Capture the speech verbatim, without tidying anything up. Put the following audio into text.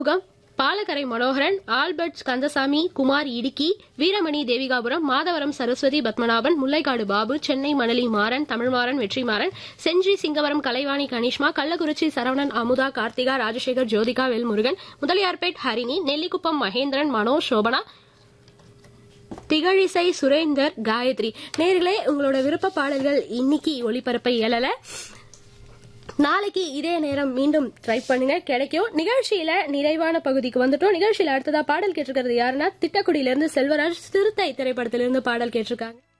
முகம் பாலக்கரை மனோகரன், ஆல்பர்ட் கந்தசாமி, குமார் இடுக்கி, வீரமணி தேவிகாபுரம், மாதவரம் சரஸ்வதி பத்மநாபன், முல்லைக்காடு பாபு, சென்னை மணலி மாறன், தமிழ்மாறன் வெற்றிமாறன், செஞ்சி சிங்கவரம் கலைவாணி கனிஷ்மா, கள்ளக்குறிச்சி சரவணன் அமுதா, கார்த்திகா, ராஜசேகர், ஜோதிகா, வேல்முருகன், முதலியார்பேட் ஹரிணி, நெல்லிக்குப்பம் மகேந்திரன், மனோஜ், சோபனா, திகழிசை, சுரேந்தர், காயத்ரி. நேர்களே, உங்களோட விருப்ப பாடல்கள் இன்னைக்கு ஒளிபரப்ப இயலல. நாளைக்கு இதே நேரம் மீண்டும் ட்ரை பண்ணுங்க, கிடைக்கும். நிகழ்ச்சியில நிறைவான பகுதிக்கு வந்துட்டோம். நிகழ்ச்சியில அடுத்ததா பாடல் கேட்டிருக்கிறது யாருன்னா, திட்டக்குடியிலிருந்து செல்வராஜ் சிறுத்தை திரைப்படத்திலிருந்து பாடல் கேட்டிருக்காங்க.